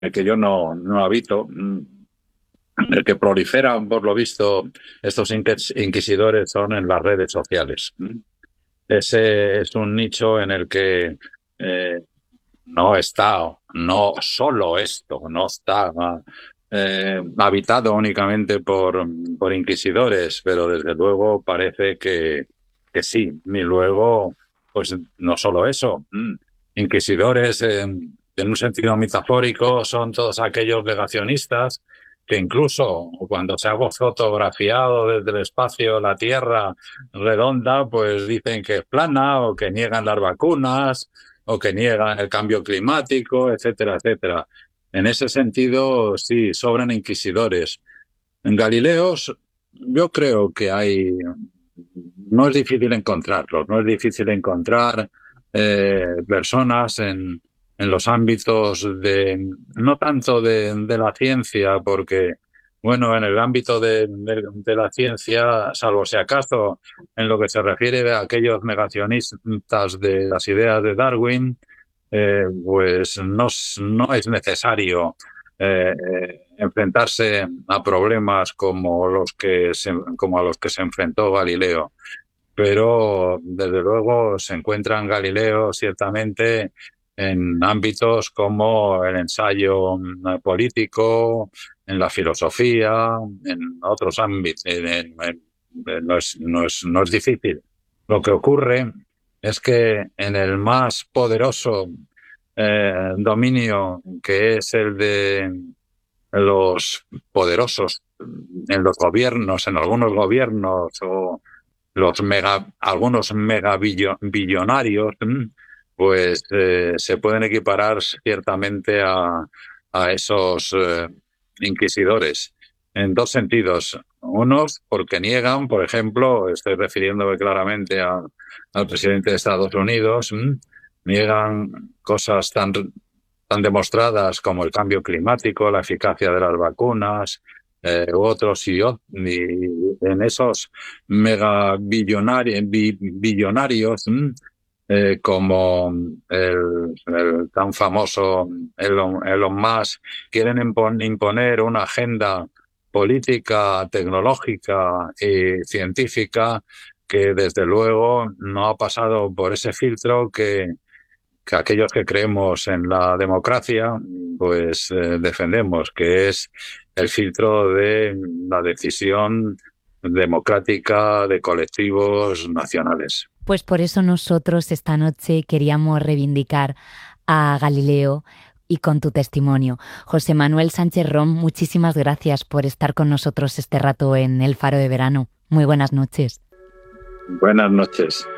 el que yo no habito, en el que proliferan, por lo visto, estos inquisidores son en las redes sociales. Ese es un nicho en el que eh, no está, no solo esto, no está habitado únicamente por inquisidores, pero desde luego parece que sí. Y luego, pues no solo eso, inquisidores en un sentido metafórico son todos aquellos negacionistas que incluso cuando se ha fotografiado desde el espacio la Tierra redonda, pues dicen que es plana o que niegan las vacunas o que niegan el cambio climático, etcétera, etcétera. En ese sentido, sí, sobran inquisidores. En Galileos, yo creo que hay, no es difícil encontrarlos, no es difícil encontrar personas en los ámbitos de, no tanto de la ciencia, porque, bueno, en el ámbito de la ciencia, salvo si acaso en lo que se refiere a aquellos negacionistas de las ideas de Darwin, pues no es necesario enfrentarse a problemas como a los que se enfrentó Galileo. Pero desde luego se encuentran Galileo ciertamente en ámbitos como el ensayo político, en la filosofía, en otros ámbitos. No es difícil. Lo que ocurre es que en el más poderoso dominio, que es el de los poderosos en los gobiernos, en algunos gobiernos o algunos billonarios, pues se pueden equiparar ciertamente a esos inquisidores en dos sentidos. Unos porque niegan, por ejemplo, estoy refiriéndome claramente al presidente de Estados Unidos, niegan cosas tan demostradas como el cambio climático, la eficacia de las vacunas, u otros, y en esos billonarios como el tan famoso Elon Musk, quieren imponer una agenda política, tecnológica y científica que desde luego no ha pasado por ese filtro que aquellos que creemos en la democracia, pues defendemos, que es el filtro de la decisión democrática de colectivos nacionales. Pues por eso nosotros esta noche queríamos reivindicar a Galileo y con tu testimonio. José Manuel Sánchez Rom, muchísimas gracias por estar con nosotros este rato en El Faro de Verano. Muy buenas noches. Buenas noches.